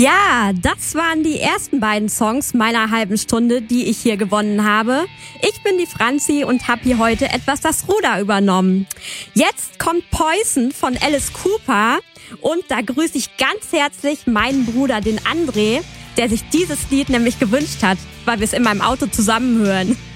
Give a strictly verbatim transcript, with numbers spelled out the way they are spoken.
Ja, das waren die ersten beiden Songs meiner halben Stunde, die ich hier gewonnen habe. Ich bin die Franzi und habe hier heute etwas das Ruder übernommen. Jetzt kommt Poison von Alice Cooper und da grüße ich ganz herzlich meinen Bruder, den André, der sich dieses Lied nämlich gewünscht hat, weil wir es in meinem Auto zusammen hören.